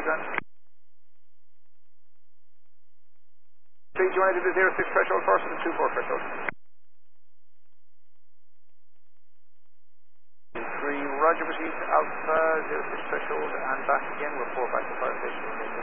Grand. Please, do you want to do the 06 threshold first and the 24 threshold? 3, Roger, proceed, Alpha, 06 threshold, and back again, report back to fire station.